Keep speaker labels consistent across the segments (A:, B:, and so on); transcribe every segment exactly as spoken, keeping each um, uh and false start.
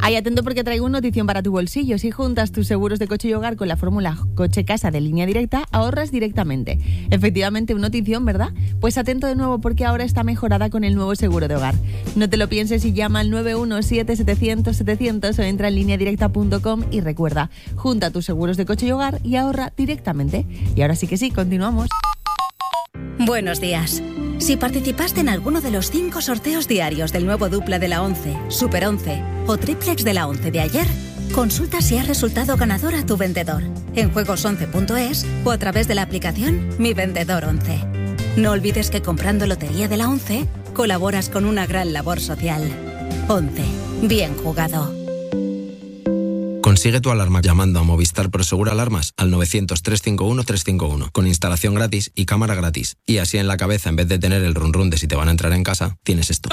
A: Ahí atento porque traigo una notición para tu bolsillo. Si juntas tus seguros de coche y hogar con la fórmula coche-casa de Línea Directa, ahorras directamente. Efectivamente, una notición, ¿verdad? Pues atento de nuevo porque ahora está mejorada con el nuevo seguro de hogar. No te lo pienses y llama al nueve uno siete setecientos setecientos o entra en línea directa punto com y recuerda, junta tus seguros de coche y hogar y ahorra directamente. Y ahora sí que sí, continuamos.
B: Buenos días. Si participaste en alguno de los cinco sorteos diarios del nuevo Dupla de la once, Super once o Triplex de la once de ayer, consulta si has resultado ganador a tu vendedor en juegos once punto es o a través de la aplicación Mi Vendedor once. No olvides que comprando Lotería de la once colaboras con una gran labor social. once. Bien jugado.
C: Consigue tu alarma llamando a Movistar Prosegur Alarmas al novecientos, trescientos cincuenta y uno, trescientos cincuenta y uno con instalación gratis y cámara gratis. Y así en la cabeza, en vez de tener el run run de si te van a entrar en casa, tienes esto.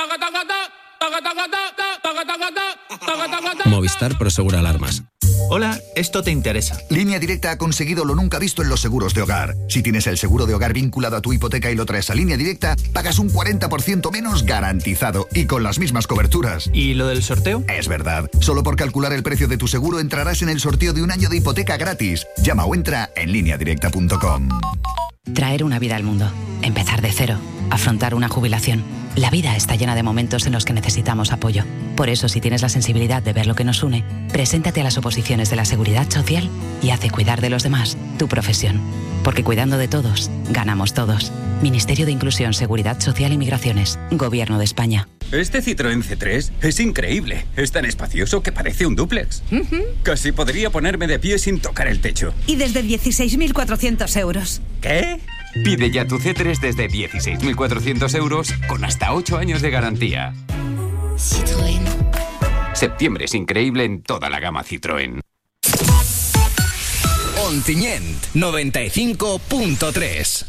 C: Movistar Prosegur Alarmas.
D: Hola, esto te interesa.
E: Línea Directa ha conseguido lo nunca visto en los seguros de hogar. Si tienes el seguro de hogar vinculado a tu hipoteca y lo traes a Línea Directa, pagas un cuarenta por ciento menos garantizado y con las mismas coberturas.
D: ¿Y lo del sorteo?
E: Es verdad. Solo por calcular el precio de tu seguro entrarás en el sorteo de un año de hipoteca gratis. Llama o entra en línea directa punto com.
F: Traer una vida al mundo. Empezar de cero. Afrontar una jubilación. La vida está llena de momentos en los que necesitamos apoyo. Por eso, si tienes la sensibilidad de ver lo que nos une, preséntate a las oposiciones de la Seguridad Social y hace cuidar de los demás tu profesión. Porque cuidando de todos, ganamos todos. Ministerio de Inclusión, Seguridad Social y Migraciones. Gobierno de España.
G: Este Citroën C tres es increíble. Es tan espacioso que parece un dúplex. Uh-huh. Casi podría ponerme de pie sin tocar el techo.
H: Y desde dieciséis mil cuatrocientos euros.
G: ¿Qué? Pide ya tu C tres desde dieciséis mil cuatrocientos euros con hasta ocho años de garantía.
I: Citroën.
G: Septiembre es increíble en toda la gama Citroën.
J: Ontinyent noventa y cinco punto tres.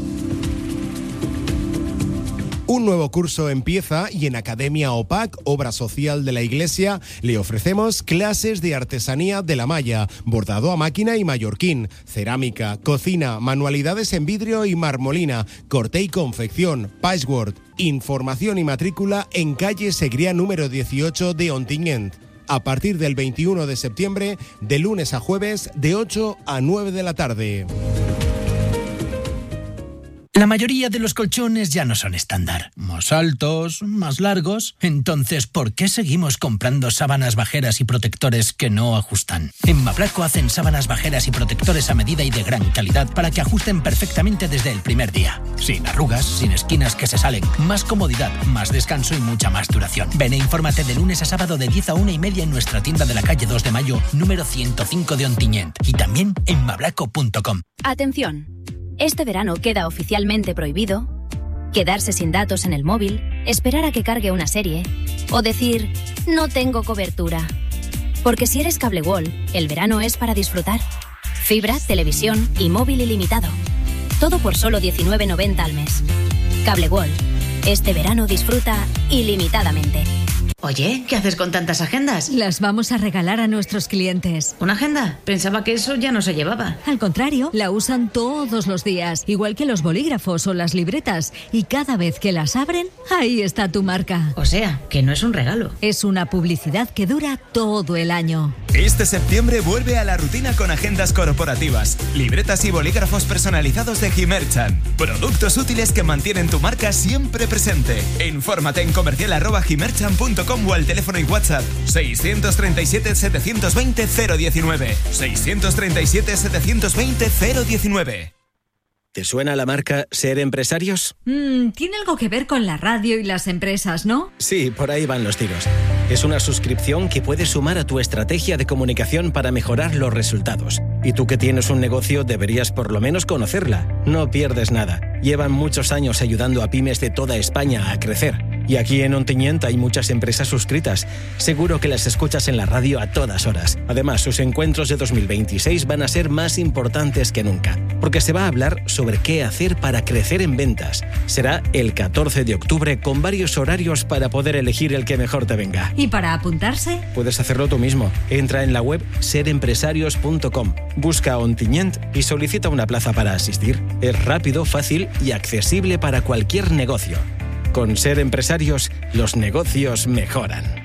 K: Un nuevo curso empieza y en Academia O P A C, Obra Social de la Iglesia, le ofrecemos clases de artesanía de la malla, bordado a máquina y mallorquín, cerámica, cocina, manualidades en vidrio y marmolina, corte y confección, patchwork. Información y matrícula en calle Segrià número dieciocho de Ontinyent. A partir del veintiuno de septiembre, de lunes a jueves, de ocho a nueve de la tarde.
L: La mayoría de los colchones ya no son estándar. Más altos, más largos. Entonces, ¿por qué seguimos comprando sábanas bajeras y protectores que no ajustan? En Maplaco hacen sábanas bajeras y protectores a medida y de gran calidad para que ajusten perfectamente desde el primer día. Sin arrugas, sin esquinas que se salen. Más comodidad, más descanso y mucha más duración. Ven e infórmate de lunes a sábado de diez a una y media en nuestra tienda de la calle dos de mayo, número ciento cinco de Ontinyent. Y también en maplaco punto com.
M: Atención. Este verano queda oficialmente prohibido quedarse sin datos en el móvil, esperar a que cargue una serie o decir no tengo cobertura. Porque si eres Cable World, el verano es para disfrutar. Fibra, televisión y móvil ilimitado. Todo por solo diecinueve noventa al mes. Cable World. Este verano disfruta ilimitadamente.
N: Oye, ¿qué haces con tantas agendas?
O: Las vamos a regalar a nuestros clientes.
N: ¿Una agenda? Pensaba que eso ya no se llevaba.
O: Al contrario, la usan todos los días, igual que los bolígrafos o las libretas. Y cada vez que las abren, ahí está tu marca.
N: O sea, que no es un regalo.
O: Es una publicidad que dura todo el año.
P: Este septiembre vuelve a la rutina con agendas corporativas, libretas y bolígrafos personalizados de Gimerchan. Productos útiles que mantienen tu marca siempre presente. Infórmate en comercial arroba gimerchan punto com o al teléfono y WhatsApp seiscientos treinta y siete, setecientos veinte, cero diecinueve. seiscientos treinta y siete, setecientos veinte, cero diecinueve.
Q: ¿Te suena la marca Ser Empresarios?
O: Mm, tiene algo que ver con la radio y las empresas, ¿no?
Q: Sí, por ahí van los tiros. Es una suscripción que puedes sumar a tu estrategia de comunicación para mejorar los resultados. Y tú que tienes un negocio deberías por lo menos conocerla. No pierdes nada. Llevan muchos años ayudando a pymes de toda España a crecer. Y aquí en Ontinyent hay muchas empresas suscritas. Seguro que las escuchas en la radio a todas horas. Además, sus encuentros de dos mil veintiséis van a ser más importantes que nunca, porque se va a hablar sobre qué hacer para crecer en ventas. Será el catorce de octubre con varios horarios para poder elegir el que mejor te venga.
O: ¿Y para apuntarse?
Q: Puedes hacerlo tú mismo. Entra en la web ser empresarios punto com, busca Ontinyent y solicita una plaza para asistir. Es rápido, fácil y accesible para cualquier negocio. Con Ser Empresarios, los negocios mejoran.